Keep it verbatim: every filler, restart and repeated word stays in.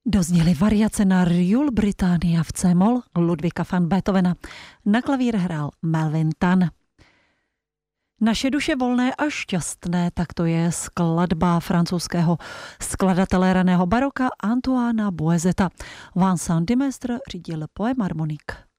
Dozněly variace na Rjul Britannia v C-moll Ludvíka van Beethovena. Na klavír hrál Melvin Tan. Naše duše volné a šťastné, tak to je skladba francouzského skladatele raného baroka Antoána Boiseta. Vincent Dimestre řídil poem harmonik.